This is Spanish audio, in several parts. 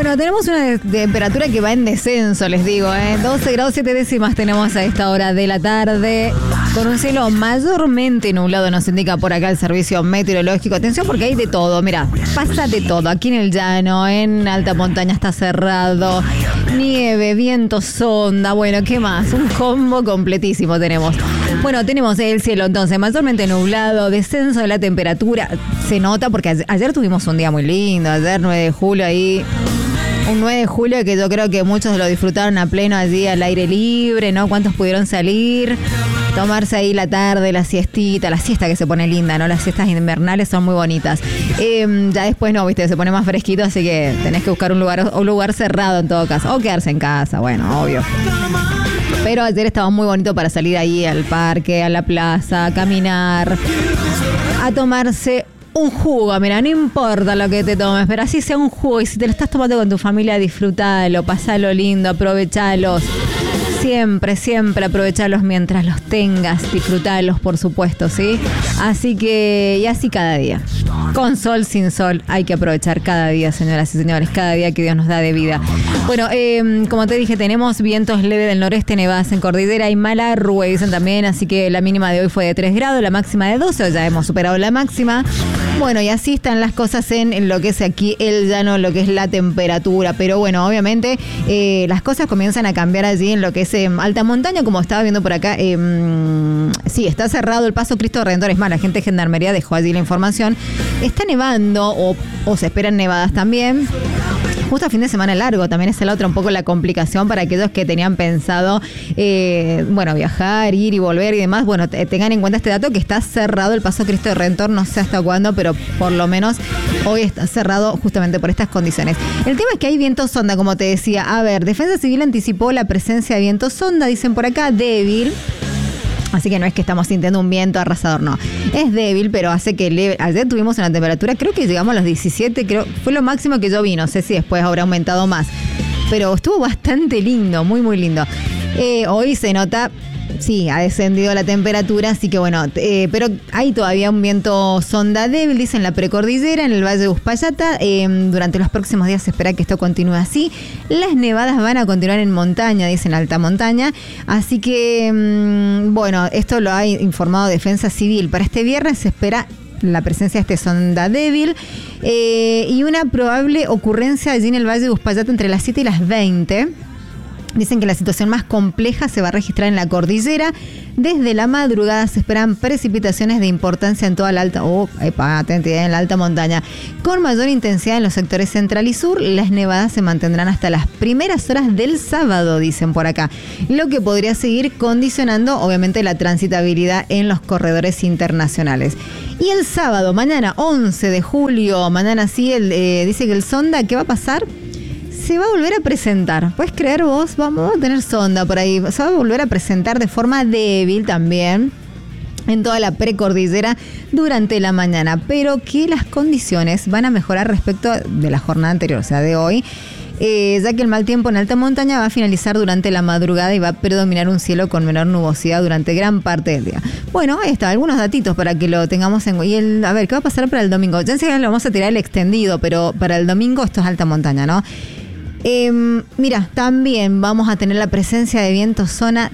Bueno, tenemos una temperatura que va en descenso, les digo, 12 grados 7 décimas tenemos a esta hora de la tarde, con un cielo mayormente nublado, nos indica por acá el servicio meteorológico. Atención porque hay de todo, mira, pasa de todo. Aquí en el llano, en alta montaña está cerrado, nieve, viento, sonda, bueno, ¿qué más? Un combo completísimo tenemos. Bueno, tenemos el cielo entonces mayormente nublado, descenso de la temperatura, se nota porque ayer tuvimos un día muy lindo, ayer 9 de julio ahí, un 9 de julio que yo creo que muchos lo disfrutaron a pleno allí al aire libre, ¿no? ¿Cuántos pudieron salir? Tomarse ahí la tarde, la siestita, la siesta que se pone linda, ¿no? Las siestas invernales son muy bonitas. Ya después no, viste, se pone más fresquito, así que tenés que buscar un lugar cerrado en todo caso, o quedarse en casa, bueno, obvio. Pero ayer estaba muy bonito para salir ahí al parque, a la plaza, a caminar, a tomarse un jugo. Mira, no importa lo que te tomes, pero así sea un jugo. Y si te lo estás tomando con tu familia, disfrutalo, pasalo lindo, aprovechalos. Siempre, siempre aprovechalos mientras los tengas, disfrutalos, por supuesto, ¿sí? Así que, y así cada día. Con sol, sin sol, hay que aprovechar cada día, señoras y señores, cada día que Dios nos da de vida. Bueno, como te dije, tenemos vientos leves del noreste, nevadas en Cordillera y Malargüe, dicen también, así que la mínima de hoy fue de 3 grados, la máxima de 12, ya hemos superado la máxima. Bueno, y así están las cosas en lo que es aquí el llano, lo que es la temperatura, pero bueno, obviamente las cosas comienzan a cambiar allí en lo que es alta montaña, como estaba viendo por acá. Sí, está cerrado el paso Cristo Redentor, es más, la gente de Gendarmería dejó allí la información. Está nevando o se esperan nevadas también. Justo a fin de semana largo, también es la otra un poco la complicación para aquellos que tenían pensado, viajar, ir y volver y demás. Bueno, tengan en cuenta este dato que está cerrado el paso Cristo Redentor, no sé hasta cuándo, pero por lo menos hoy está cerrado justamente por estas condiciones. El tema es que hay viento sonda, como te decía. A ver, Defensa Civil anticipó la presencia de viento sonda, dicen por acá, débil. Así que no es que estamos sintiendo un viento arrasador, no. Es débil, pero hace que ayer tuvimos una temperatura, creo que llegamos a los 17, fue lo máximo que yo vi, no sé si después habrá aumentado más. Pero estuvo bastante lindo, muy, muy lindo. Hoy se nota, sí, ha descendido la temperatura, así que bueno, pero hay todavía un viento sonda débil, dicen la precordillera, en el Valle de Uspallata. Durante los próximos días se espera que esto continúe así. Las nevadas van a continuar en montaña, dicen alta montaña. Así que, bueno, esto lo ha informado Defensa Civil. Para este viernes se espera la presencia de este sonda débil y una probable ocurrencia allí en el Valle de Uspallata entre las 7 y las 20. Dicen que la situación más compleja se va a registrar en la cordillera. Desde la madrugada se esperan precipitaciones de importancia en toda la alta, en la alta montaña. Con mayor intensidad en los sectores central y sur, las nevadas se mantendrán hasta las primeras horas del sábado, dicen por acá. Lo que podría seguir condicionando, obviamente, la transitabilidad en los corredores internacionales. Y el sábado, mañana 11 de julio, mañana sí, dice que el sonda, ¿qué va a pasar? Se va a volver a presentar. ¿Puedes creer vos? Vamos a tener sonda por ahí. Se va a volver a presentar de forma débil también en toda la precordillera durante la mañana, pero que las condiciones van a mejorar respecto de la jornada anterior, o sea, de hoy, ya que el mal tiempo en alta montaña va a finalizar durante la madrugada y va a predominar un cielo con menor nubosidad durante gran parte del día. Bueno, ahí está, algunos datitos para que lo tengamos en cuenta. A ver, ¿qué va a pasar para el domingo? Ya enseguida lo vamos a tirar el extendido, pero para el domingo esto es alta montaña, ¿no? Mira, también vamos a tener la presencia de viento sonda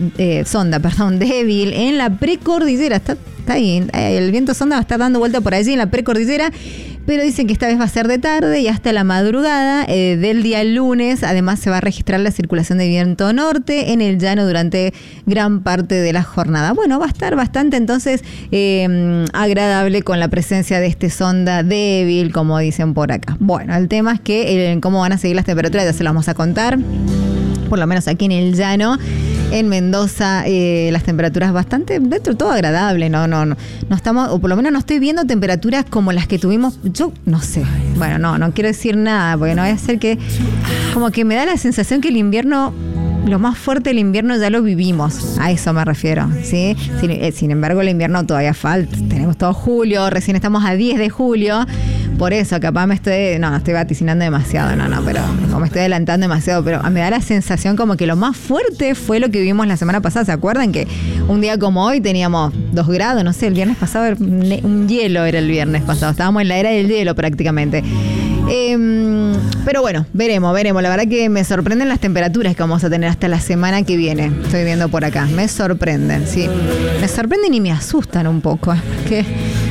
débil en la precordillera. Está ahí, el viento sonda va a estar dando vuelta por allí en la precordillera, pero dicen que esta vez va a ser de tarde y hasta la madrugada del día lunes. Además se va a registrar la circulación de viento norte en el llano durante gran parte de la jornada. Bueno, va a estar bastante entonces agradable con la presencia de este sonda débil, como dicen por acá. Bueno, el tema es que cómo van a seguir las temperaturas ya se lo vamos a contar, por lo menos aquí en el llano. En Mendoza las temperaturas bastante, dentro de todo agradable, no estamos, o por lo menos no estoy viendo temperaturas como las que tuvimos, yo no sé, bueno, no quiero decir nada, porque no vaya a ser que, como que me da la sensación que el invierno, lo más fuerte del invierno ya lo vivimos, a eso me refiero, ¿sí? Sin embargo, el invierno todavía falta, tenemos todo julio, recién estamos a 10 de julio, por eso capaz estoy vaticinando demasiado, pero como me estoy adelantando demasiado, pero me da la sensación como que lo más fuerte fue lo que vivimos la semana pasada. ¿Se acuerdan que un día como hoy teníamos 2 grados? No sé, el viernes pasado un hielo era el viernes pasado, estábamos en la era del hielo prácticamente. Pero bueno, veremos. La verdad que me sorprenden las temperaturas que vamos a tener hasta la semana que viene. Estoy viendo por acá. Me sorprenden, sí. Me sorprenden y me asustan un poco. Que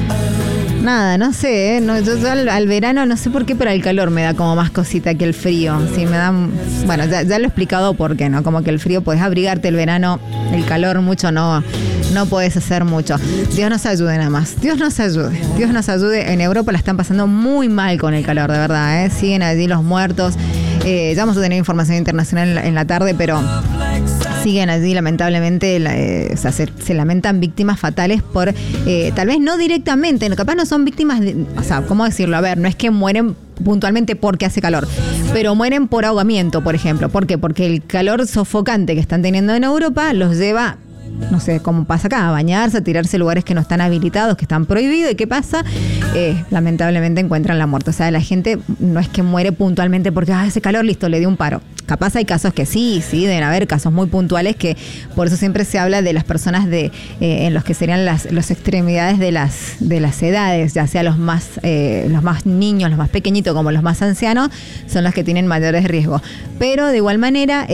nada, no sé, no, yo al verano no sé por qué, pero al calor me da como más cosita que el frío. Sí, me da, bueno, ya lo he explicado por qué, ¿no? Como que el frío podés abrigarte, el verano, el calor mucho no podés hacer mucho. Dios nos ayude nada más. Dios nos ayude. En Europa la están pasando muy mal con el calor, de verdad, ¿eh? Siguen allí los muertos. Ya vamos a tener información internacional en la tarde, pero siguen allí lamentablemente, o sea, se lamentan víctimas fatales por, tal vez no directamente, capaz no son víctimas, o sea, ¿cómo decirlo? A ver, no es que mueren puntualmente porque hace calor, pero mueren por ahogamiento, por ejemplo. ¿Por qué? Porque el calor sofocante que están teniendo en Europa los lleva, no sé cómo pasa acá, a bañarse, a tirarse a lugares que no están habilitados, que están prohibidos. ¿Y qué pasa? Lamentablemente encuentran la muerte. O sea, la gente no es que muere puntualmente porque ese calor, listo, le dio un paro. Capaz hay casos que sí, deben haber casos muy puntuales que por eso siempre se habla de las personas en los que serían las extremidades de las edades, ya sea los más niños, los más pequeñitos como los más ancianos, son los que tienen mayores riesgos. Pero de igual manera,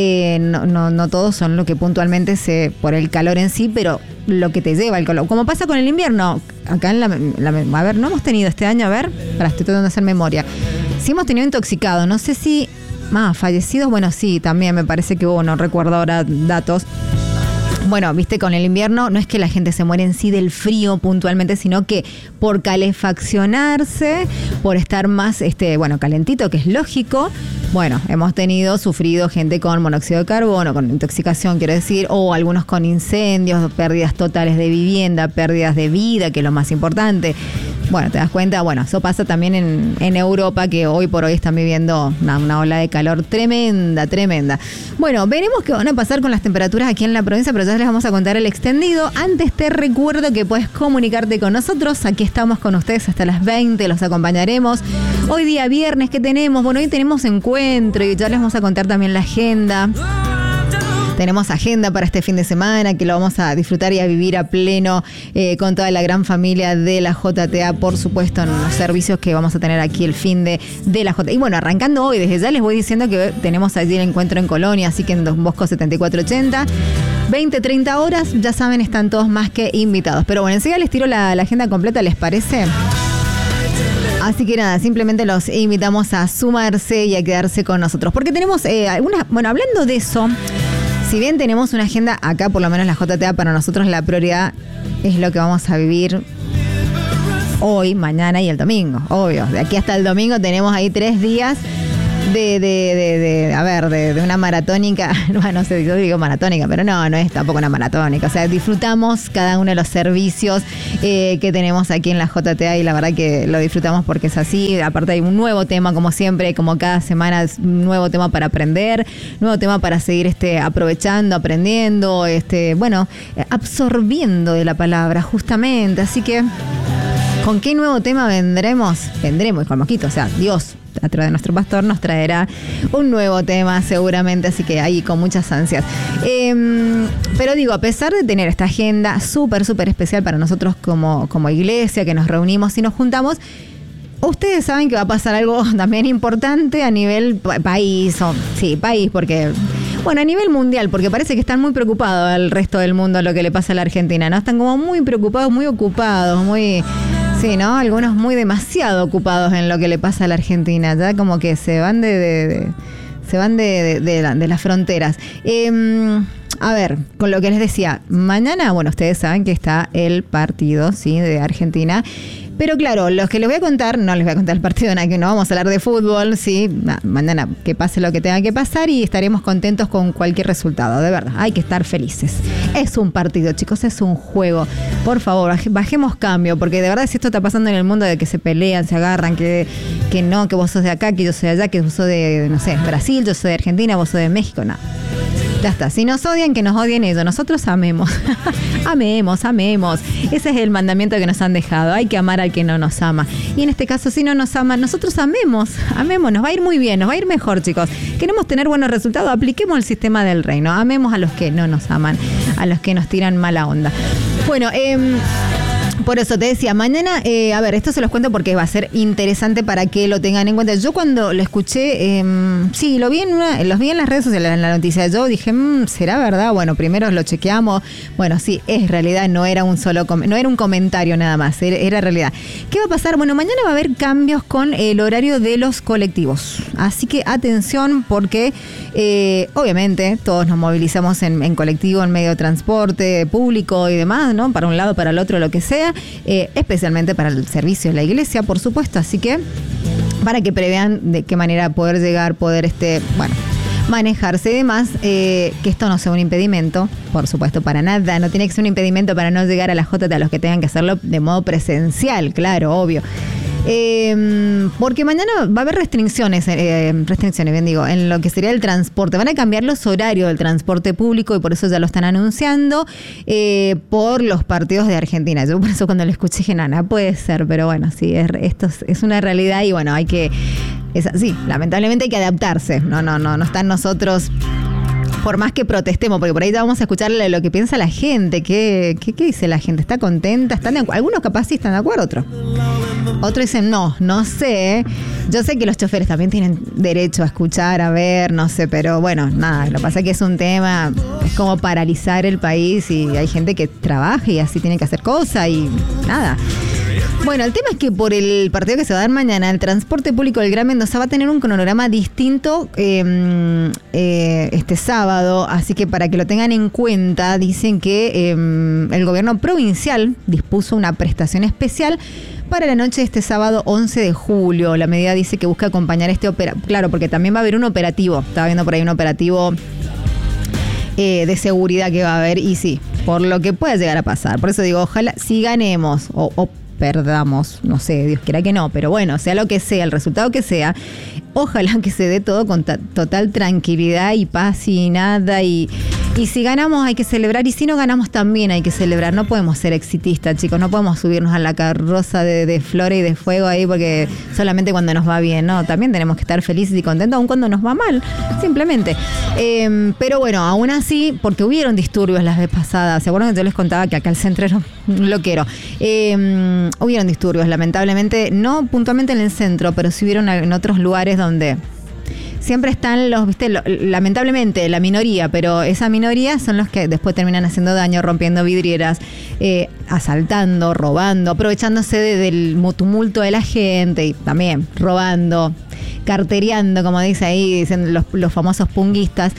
no todos son lo que puntualmente por el calor en sí, pero lo que te lleva el calor. Como pasa con el invierno, acá a ver, no hemos tenido este año, estoy tratando de hacer memoria. Sí hemos tenido intoxicados, no sé si fallecidos, bueno, sí, también me parece que hubo, no recuerdo ahora datos. Bueno, viste, con el invierno no es que la gente se muere en sí del frío puntualmente, sino que por calefaccionarse, por estar más, calentito, que es lógico. Bueno, hemos sufrido gente con monóxido de carbono, con intoxicación, quiero decir, o algunos con incendios, pérdidas totales de vivienda, pérdidas de vida, que es lo más importante. Bueno, te das cuenta, eso pasa también en Europa, que hoy por hoy están viviendo una ola de calor tremenda. Bueno, veremos qué van a pasar con las temperaturas aquí en la provincia, pero ya les vamos a contar el extendido. Antes te recuerdo que puedes comunicarte con nosotros. Aquí estamos con ustedes hasta las 20, los acompañaremos. Hoy día viernes, ¿qué tenemos? Bueno, hoy tenemos encuentro y ya les vamos a contar también la agenda. Tenemos agenda para este fin de semana que lo vamos a disfrutar y a vivir a pleno con toda la gran familia de la JTA, por supuesto, en los servicios que vamos a tener aquí el fin de la JTA. Y bueno, arrancando hoy, desde ya les voy diciendo que tenemos allí el encuentro en Colonia, así que en Don Bosco 7480. 20-30 horas, ya saben, están todos más que invitados. Pero bueno, enseguida les tiro la agenda completa, ¿les parece? Así que nada, simplemente los invitamos a sumarse y a quedarse con nosotros. Porque tenemos hablando de eso, si bien tenemos una agenda acá, por lo menos la JTA, para nosotros la prioridad es lo que vamos a vivir hoy, mañana y el domingo, obvio. De aquí hasta el domingo tenemos ahí 3 días de una maratónica, no sé, yo digo maratónica, pero no es tampoco una maratónica. O sea, disfrutamos cada uno de los servicios que tenemos aquí en la JTA y la verdad que lo disfrutamos porque es así. Aparte hay un nuevo tema, como siempre, como cada semana, es un nuevo tema para aprender, nuevo tema para seguir aprovechando, aprendiendo, absorbiendo de la palabra, justamente. Así que, ¿con qué nuevo tema vendremos? Vendremos con Mosquito, o sea, Dios, a través de nuestro pastor, nos traerá un nuevo tema seguramente, así que ahí con muchas ansias. Pero digo, a pesar de tener esta agenda súper especial para nosotros como iglesia, que nos reunimos y nos juntamos, ustedes saben que va a pasar algo también importante a nivel país, porque... Bueno, a nivel mundial, porque parece que están muy preocupados el resto del mundo lo que le pasa a la Argentina, ¿no? Están como muy preocupados, muy ocupados, muy... Sí, ¿no? Algunos muy demasiado ocupados en lo que le pasa a la Argentina, ya como que se van de las fronteras. A ver, con lo que les decía, mañana, ustedes saben que está el partido, ¿sí?, de Argentina. Pero claro, los que les voy a contar, no les voy a contar el partido, que no vamos a hablar de fútbol, ¿sí? Mañana que pase lo que tenga que pasar y estaremos contentos con cualquier resultado, de verdad, hay que estar felices. Es un partido, chicos, es un juego. Por favor, bajemos cambio, porque de verdad si esto está pasando en el mundo de que se pelean, se agarran, que vos sos de acá, que yo soy de allá, que vos sos de, no sé, Brasil, yo soy de Argentina, vos sos de México, no. Ya está, si nos odian, que nos odien ellos, nosotros amemos. amemos. Ese es el mandamiento que nos han dejado, hay que amar al que no nos ama. Y en este caso, si no nos aman, nosotros amemos, nos va a ir muy bien, nos va a ir mejor, chicos. Queremos tener buenos resultados, apliquemos el sistema del reino, amemos a los que no nos aman, a los que nos tiran mala onda. Bueno, Por eso te decía, mañana, a ver, esto se los cuento porque va a ser interesante para que lo tengan en cuenta. Yo cuando lo escuché, sí, los vi en las redes sociales, en la noticia. Yo dije, ¿será verdad? Bueno, primero lo chequeamos. Bueno, sí, es realidad, no era un comentario nada más, era realidad. ¿Qué va a pasar? Bueno, mañana va a haber cambios con el horario de los colectivos. Así que atención porque, obviamente, todos nos movilizamos en colectivo, en medio de transporte público y demás, ¿no? Para un lado, para el otro, lo que sea. Especialmente para el servicio de la iglesia, por supuesto, así que para que prevean de qué manera poder llegar, manejarse y demás, que esto no sea un impedimento, por supuesto, para nada, no tiene que ser un impedimento para no llegar a la JT a los que tengan que hacerlo de modo presencial, claro, obvio. Porque mañana va a haber restricciones, bien digo, en lo que sería el transporte. Van a cambiar los horarios del transporte público y por eso ya lo están anunciando por los partidos de Argentina. Yo por eso cuando lo escuché dije, no puede ser, pero bueno, sí, esto es una realidad y bueno, es así, lamentablemente hay que adaptarse. No están nosotros... Por más que protestemos, porque por ahí ya vamos a escuchar lo que piensa la gente. ¿Qué dice la gente? ¿Está contenta? Algunos capaz sí están de acuerdo, otros dicen no sé. Yo sé que los choferes también tienen derecho a escuchar, a ver, no sé, pero bueno, nada, lo que pasa es que es un tema, es como paralizar el país y hay gente que trabaja y así tiene que hacer cosas y nada. Bueno, el tema es que por el partido que se va a dar mañana, el transporte público del Gran Mendoza va a tener un cronograma distinto este sábado, así que para que lo tengan en cuenta, dicen que el gobierno provincial dispuso una prestación especial para la noche de este sábado 11 de julio. La medida dice que busca acompañar este operativo, claro, porque también va a haber un operativo, estaba viendo por ahí un operativo de seguridad que va a haber y sí, por lo que pueda llegar a pasar. Por eso digo, ojalá si ganemos o perdamos, no sé, Dios quiera que no, pero bueno, sea lo que sea, el resultado que sea, ojalá que se dé todo con total tranquilidad y paz y nada y si ganamos hay que celebrar y si no ganamos también hay que celebrar. No podemos ser exitistas, chicos, no podemos subirnos a la carroza de flores y de fuego ahí porque solamente cuando nos va bien, no, también tenemos que estar felices y contentos aun cuando nos va mal, simplemente. Pero bueno, aún así, porque hubieron disturbios las veces pasadas, ¿se acuerdan que yo les contaba que acá el centro era un loquero? Hubieron disturbios, lamentablemente, no puntualmente en el centro, pero sí hubieron en otros lugares donde siempre están lamentablemente la minoría, pero esa minoría son los que después terminan haciendo daño, rompiendo vidrieras, asaltando, robando, aprovechándose del tumulto de la gente y también robando, cartereando, como dice ahí, dicen los famosos punguistas.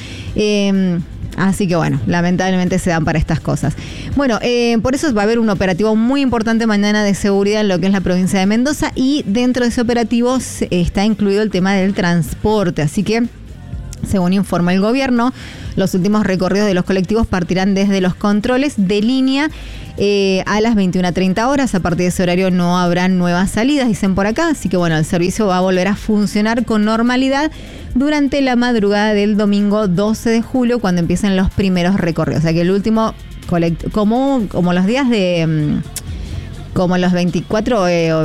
Así que bueno, lamentablemente se dan para estas cosas. Bueno, por eso va a haber un operativo muy importante mañana de seguridad en lo que es la provincia de Mendoza y dentro de ese operativo está incluido el tema del transporte. Así que, según informa el gobierno, los últimos recorridos de los colectivos partirán desde los controles de línea a las 21:30 horas. A partir de ese horario no habrá nuevas salidas, dicen por acá. Así que bueno, el servicio va a volver a funcionar con normalidad durante la madrugada del domingo 12 de julio, cuando empiecen los primeros recorridos. O sea que el último, como los días de... como los 24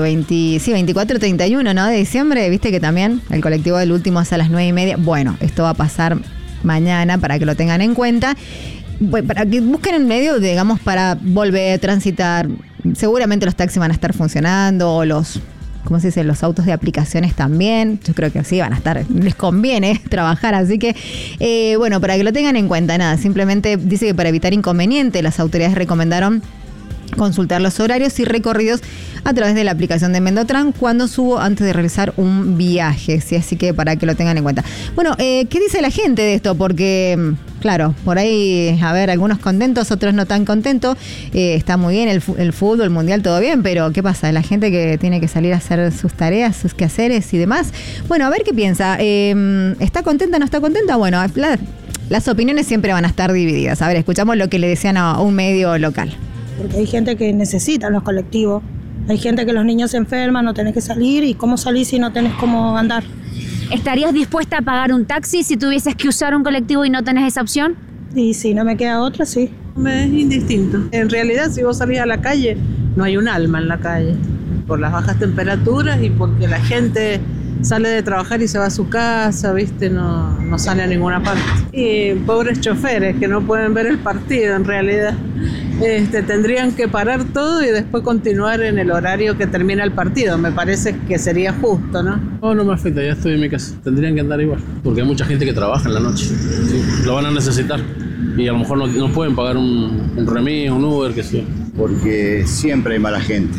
24, 31, ¿no? De diciembre, viste que también el colectivo del último es a las 9:30. Bueno, esto va a pasar mañana para que lo tengan en cuenta. Para que busquen el medio, digamos, para volver a transitar. Seguramente los taxis van a estar funcionando, o los autos de aplicaciones también. Yo creo que sí van a estar, les conviene trabajar, así que bueno, para que lo tengan en cuenta, nada, simplemente dice que para evitar inconvenientes las autoridades recomendaron consultar los horarios y recorridos a través de la aplicación de Mendotran cuando subo antes de realizar un viaje, ¿sí? Así que para que lo tengan en cuenta. Bueno, ¿qué dice la gente de esto? Porque, claro, por ahí, a ver, algunos contentos, otros no tan contentos. Está muy bien el fútbol, el mundial, todo bien, pero ¿qué pasa? La gente que tiene que salir a hacer sus tareas, sus quehaceres y demás. Bueno, a ver qué piensa. ¿Está contenta, no está contenta? Bueno, las opiniones siempre van a estar divididas. A ver, escuchamos lo que le decían a un medio local. Porque hay gente que necesita los colectivos, hay gente que los niños se enferman, no tenés que salir, y cómo salís si no tenés cómo andar. ¿Estarías dispuesta a pagar un taxi si tuvieses que usar un colectivo y no tenés esa opción? Y si no me queda otra, sí. Me es indistinto. En realidad, si vos salís a la calle, no hay un alma en la calle, por las bajas temperaturas y porque la gente sale de trabajar y se va a su casa, ¿viste? No sale a ninguna parte. Y pobres choferes que no pueden ver el partido en realidad. tendrían que parar todo y después continuar en el horario que termina el partido. Me parece que sería justo, ¿no? No me afecta, ya estoy en mi casa. Tendrían que andar igual, porque hay mucha gente que trabaja en la noche. ¿Sí? Lo van a necesitar y a lo mejor no pueden pagar un remis, un Uber, qué sé yo. Porque siempre hay mala gente.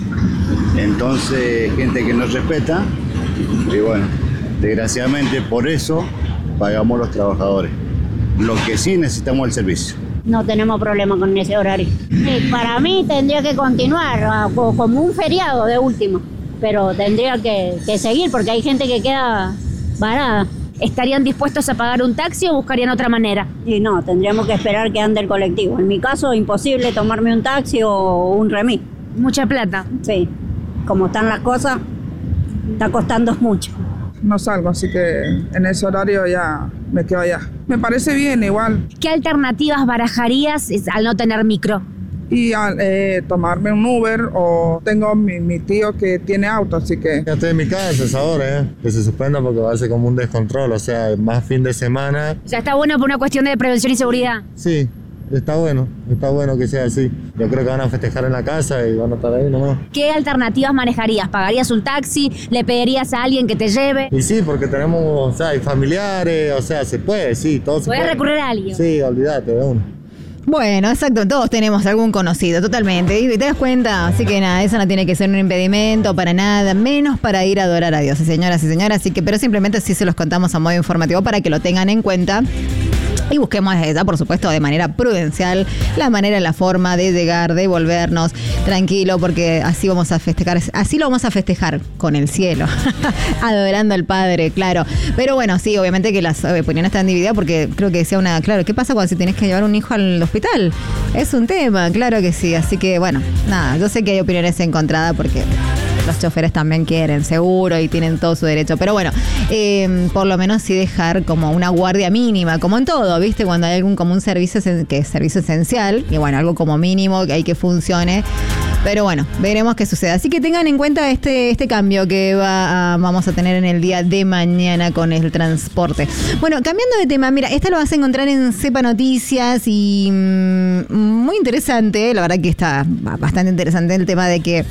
Entonces, gente que no respeta y bueno, desgraciadamente por eso pagamos los trabajadores. Lo que sí necesitamos el servicio. No tenemos problema con ese horario. Para mí tendría que continuar, como un feriado de último, pero tendría que seguir porque hay gente que queda varada. ¿Estarían dispuestos a pagar un taxi o buscarían otra manera? Y no, tendríamos que esperar que ande el colectivo. En mi caso, imposible tomarme un taxi o un remis. Mucha plata. Sí, como están las cosas, está costando mucho. No salgo, así que en ese horario ya me quedo allá. Me parece bien igual. ¿Qué alternativas barajarías al no tener micro? Y tomarme un Uber o tengo mi tío que tiene auto, así que... Ya estoy en mi casa es ahora, que se suspenda porque va a ser como un descontrol, o sea, más fin de semana. O sea, está bueno por una cuestión de prevención y seguridad. Sí, está bueno que sea así. Yo creo que van a festejar en la casa y van a estar ahí nomás. ¿Qué alternativas manejarías? ¿Pagarías un taxi? ¿Le pedirías a alguien que te lleve? Y sí, porque tenemos, o sea, hay familiares, o sea, se puede, sí, todo se puede. ¿Puedes recurrir a alguien? Sí, olvídate de uno. Bueno, exacto, todos tenemos algún conocido, totalmente. Y te das cuenta, así que nada, eso no tiene que ser un impedimento para nada, menos para ir a adorar a Dios, señoras y señores. Así que, pero simplemente sí se los contamos a modo informativo para que lo tengan en cuenta. Y busquemos esa, por supuesto, de manera prudencial, la manera, la forma de llegar, de volvernos tranquilo, porque así vamos a festejar, así lo vamos a festejar con el cielo, adorando al Padre, claro. Pero bueno, sí, obviamente que las opiniones están divididas, porque creo que decía claro, ¿qué pasa cuando si tenés que llevar un hijo al hospital? Es un tema, claro que sí, así que bueno, nada, yo sé que hay opiniones encontradas porque... los choferes también quieren, seguro, y tienen todo su derecho. Pero bueno, por lo menos sí dejar como una guardia mínima, como en todo, ¿viste? Cuando hay como un servicio que es servicio esencial, y bueno, algo como mínimo que hay que funcione. Pero bueno, veremos qué sucede. Así que tengan en cuenta este cambio que vamos a tener en el día de mañana con el transporte. Bueno, cambiando de tema, mira, esta lo vas a encontrar en Cepa Noticias y muy interesante, la verdad que está bastante interesante el tema de que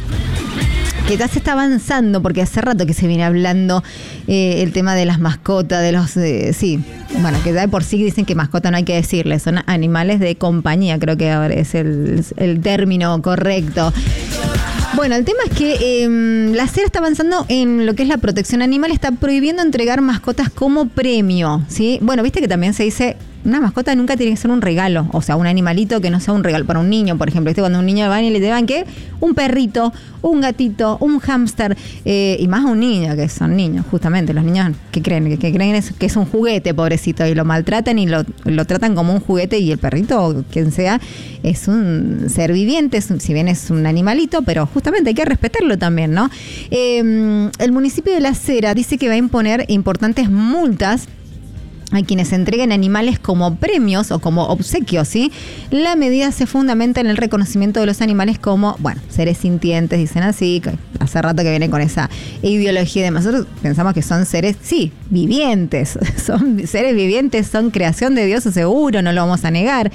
ya se está avanzando, porque hace rato que se viene hablando el tema de las mascotas, de los... sí, bueno, que ya de por sí dicen que mascota no hay que decirle, son animales de compañía, creo que ahora es el término correcto. Bueno, el tema es que la SER está avanzando en lo que es la protección animal, está prohibiendo entregar mascotas como premio, ¿sí? Bueno, viste que también se dice... una mascota nunca tiene que ser un regalo, o sea, un animalito que no sea un regalo para un niño, por ejemplo. ¿Viste? Cuando un niño va y le llevan, ¿qué? Un perrito, un gatito, un hámster, y más a un niño, que son niños, justamente. Los niños que creen que es un juguete, pobrecito, y lo maltratan y lo tratan como un juguete, y el perrito, o quien sea, es un ser viviente, si bien es un animalito, pero justamente hay que respetarlo también, ¿no? El municipio de La Cera dice que va a imponer importantes multas a quienes entreguen animales como premios o como obsequios, ¿sí? La medida se fundamenta en el reconocimiento de los animales como, bueno, seres sintientes, dicen así, que hace rato que vienen con esa ideología y demás. Nosotros pensamos que son seres, sí, vivientes, son seres vivientes, son creación de Dios, seguro, no lo vamos a negar.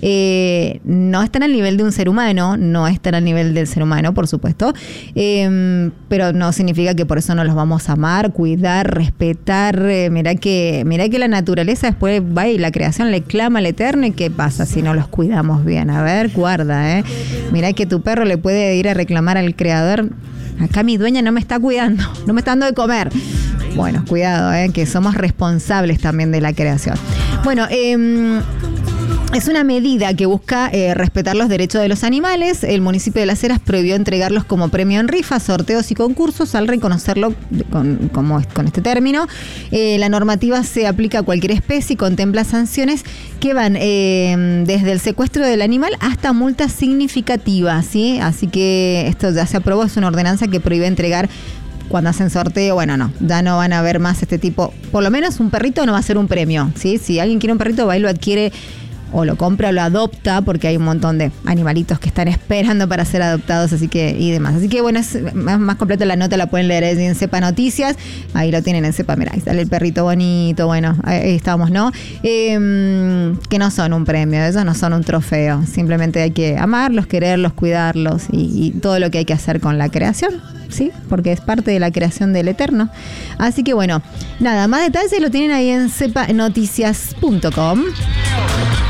No están al nivel de un ser humano, no están al nivel del ser humano, por supuesto, pero no significa que por eso no los vamos a amar, cuidar, respetar. Mirá que la naturaleza después va y la creación le clama al Eterno, y ¿qué pasa si no los cuidamos bien? A ver, guarda, mirá que tu perro le puede ir a reclamar al Creador: acá mi dueña no me está cuidando, no me está dando de comer. Bueno, cuidado, que somos responsables también de la creación. Bueno, es una medida que busca respetar los derechos de los animales. El municipio de Las Heras prohibió entregarlos como premio en rifas, sorteos y concursos al reconocerlo con este término. La normativa se aplica a cualquier especie y contempla sanciones que van desde el secuestro del animal hasta multas significativas, ¿sí? Así que esto ya se aprobó, es una ordenanza que prohíbe entregar cuando hacen sorteo. Bueno, no, ya no van a haber más este tipo, por lo menos un perrito no va a ser un premio, ¿sí? Si alguien quiere un perrito, va y lo adquiere o lo compra o lo adopta, porque hay un montón de animalitos que están esperando para ser adoptados, así que y demás. Así que bueno, es más completa la nota, la pueden leer en Cepa Noticias. Ahí lo tienen en Cepa, mirá, ahí sale el perrito bonito, bueno, ahí estamos, ¿no? Que no son un premio, ellos no son un trofeo, simplemente hay que amarlos, quererlos, cuidarlos y todo lo que hay que hacer con la creación, ¿sí? Porque es parte de la creación del Eterno. Así que bueno, nada, más detalles lo tienen ahí en cepanoticias.com.